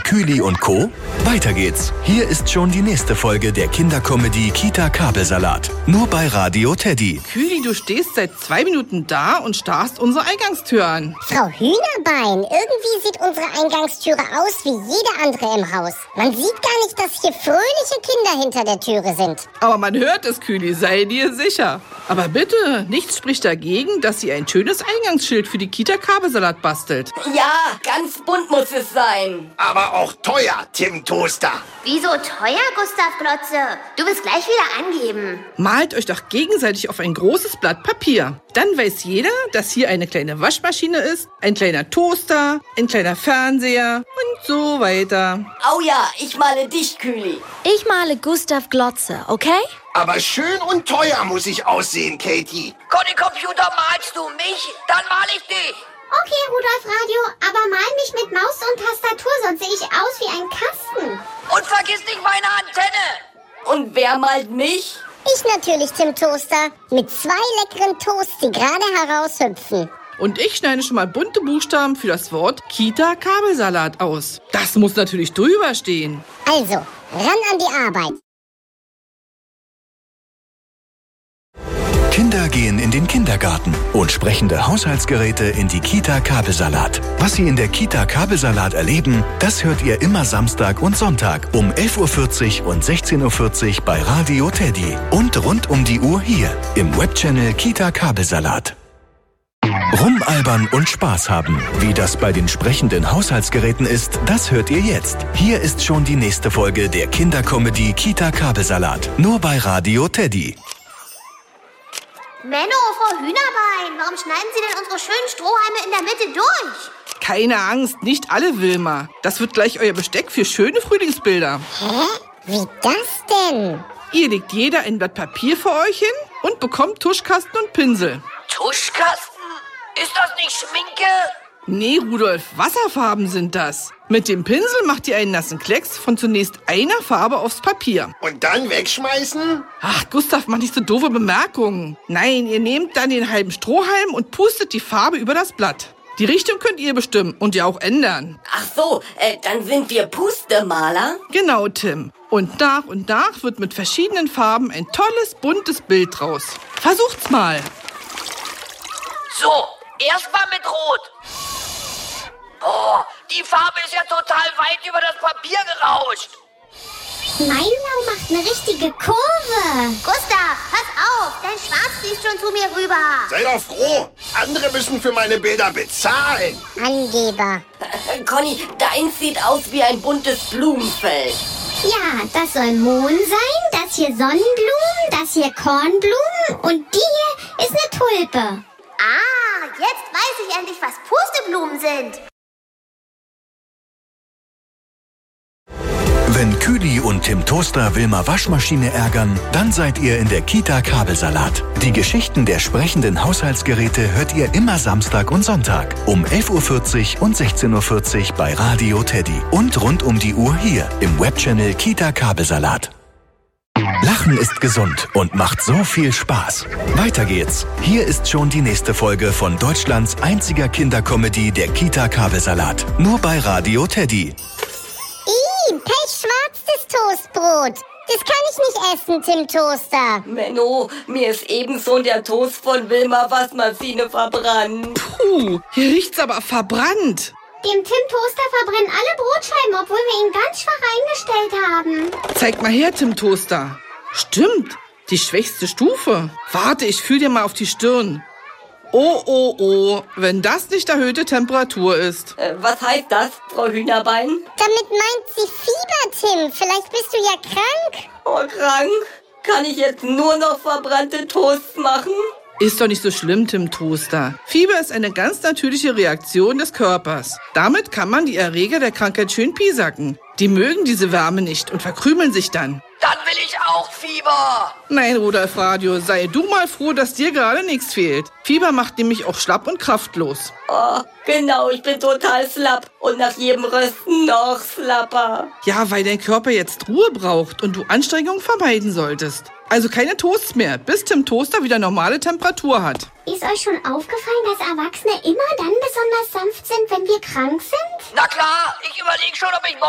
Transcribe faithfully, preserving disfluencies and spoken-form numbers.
Kühli und Co.? Weiter geht's. Hier ist schon die nächste Folge der Kindercomedy Kita Kabelsalat. Nur bei Radio Teddy. Kühli, du stehst seit zwei Minuten da und starrst unsere Eingangstür an. Frau Hühnerbein, irgendwie sieht unsere Eingangstüre aus wie jede andere im Haus. Man sieht gar nicht, dass hier fröhliche Kinder hinter der Türe sind. Aber man hört es, Kühli, sei dir sicher. Aber bitte, nichts spricht dagegen, dass sie ein schönes Eingangsschild für die Kita Kabelsalat bastelt. Ja, ganz bunt muss es sein. Aber auch teuer, Tim Toaster. Wieso teuer, Gustav Glotze? Du wirst gleich wieder angeben. Malt euch doch gegenseitig auf ein großes Blatt Papier. Dann weiß jeder, dass hier eine kleine Waschmaschine ist, ein kleiner Toaster, ein kleiner Fernseher und so weiter. Oh ja, ich male dich, Kühli. Ich male Gustav Glotze, okay? Aber schön und teuer muss ich aussehen, Katie. Conny Computer, malst du mich? Dann mal ich dich. Okay, Rudolf Radio, aber mal mich mit Maus und Tastatur, sonst sehe ich aus wie ein Kasten. Und vergiss nicht meine Antenne. Und wer malt mich? Ich natürlich, Tim Toaster, mit zwei leckeren Toasts, die gerade heraushüpfen. Und ich schneide schon mal bunte Buchstaben für das Wort Kita Kabelsalat aus. Das muss natürlich drüber stehen. Also, ran an die Arbeit. Kinder gehen in den Kindergarten und sprechende Haushaltsgeräte in die Kita Kabelsalat. Was sie in der Kita Kabelsalat erleben, das hört ihr immer Samstag und Sonntag um elf Uhr vierzig und sechzehn Uhr vierzig bei Radio Teddy. Und rund um die Uhr hier im Webchannel Kita Kabelsalat. Rumalbern und Spaß haben. Wie das bei den sprechenden Haushaltsgeräten ist, das hört ihr jetzt. Hier ist schon die nächste Folge der Kindercomedy Kita Kabelsalat. Nur bei Radio Teddy. Menno, Frau Hühnerbein, warum schneiden Sie denn unsere schönen Strohhalme in der Mitte durch? Keine Angst, nicht alle, Wilma. Das wird gleich euer Besteck für schöne Frühlingsbilder. Hä? Wie das denn? Ihr legt jeder ein Blatt Papier vor euch hin und bekommt Tuschkasten und Pinsel. Tuschkasten? Ist das nicht Schminke? Nee, Rudolf, Wasserfarben sind das. Mit dem Pinsel macht ihr einen nassen Klecks von zunächst einer Farbe aufs Papier. Und dann wegschmeißen? Ach, Gustav, mach nicht so doofe Bemerkungen. Nein, ihr nehmt dann den halben Strohhalm und pustet die Farbe über das Blatt. Die Richtung könnt ihr bestimmen und ja auch ändern. Ach so, äh, dann sind wir Pustemaler? Genau, Tim. Und nach und nach wird mit verschiedenen Farben ein tolles, buntes Bild draus. Versucht's mal. So, erst mal mit Rot. Oh, die Farbe ist ja total weit über das Papier gerauscht. Mein Blau macht eine richtige Kurve. Gustav, pass auf, dein Schwarz fließt schon zu mir rüber. Sei doch froh. Andere müssen für meine Bilder bezahlen. Angeber. Äh, Conny, deins sieht aus wie ein buntes Blumenfeld. Ja, das soll Mohn sein, das hier Sonnenblumen, das hier Kornblumen und die hier ist eine Tulpe. Ah, jetzt weiß ich endlich, was Pusteblumen sind. Wenn Kühli und Tim Toaster Wilma Waschmaschine ärgern, dann seid ihr in der Kita Kabelsalat. Die Geschichten der sprechenden Haushaltsgeräte hört ihr immer Samstag und Sonntag um elf Uhr vierzig und sechzehn Uhr vierzig bei Radio Teddy. Und rund um die Uhr hier im Webchannel Kita Kabelsalat. Lachen ist gesund und macht so viel Spaß. Weiter geht's. Hier ist schon die nächste Folge von Deutschlands einziger Kindercomedy der Kita Kabelsalat. Nur bei Radio Teddy. Ih, pechschwarzes Toastbrot. Das kann ich nicht essen, Tim Toaster. Menno, mir ist ebenso der Toast von Wilma Waschmaschine verbrannt. Puh, hier riecht's aber verbrannt. Dem Tim Toaster verbrennen alle Brotscheiben, obwohl wir ihn ganz schwach eingestellt haben. Zeig mal her, Tim Toaster. Stimmt, die schwächste Stufe. Warte, ich fühl dir mal auf die Stirn. Oh, oh, oh, wenn das nicht erhöhte Temperatur ist. Äh, was heißt das, Frau Hühnerbein? Damit meint sie Fieber, Tim. Vielleicht bist du ja krank. Oh, krank? Kann ich jetzt nur noch verbrannte Toasts machen? Ist doch nicht so schlimm, Tim Toaster. Fieber ist eine ganz natürliche Reaktion des Körpers. Damit kann man die Erreger der Krankheit schön piesacken. Die mögen diese Wärme nicht und verkrümeln sich dann. Dann will ich auch Fieber. Nein, Rudolf Radio, sei du mal froh, dass dir gerade nichts fehlt. Fieber macht nämlich auch schlapp und kraftlos. Oh, genau, ich bin total slapp und nach jedem Rösten noch slapper. Ja, weil dein Körper jetzt Ruhe braucht und du Anstrengungen vermeiden solltest. Also keine Toasts mehr, bis Tim Toaster wieder normale Temperatur hat. Ist euch schon aufgefallen, dass Erwachsene immer dann besonders sanft sind, wenn wir krank sind? Na klar, ich überlege schon, ob ich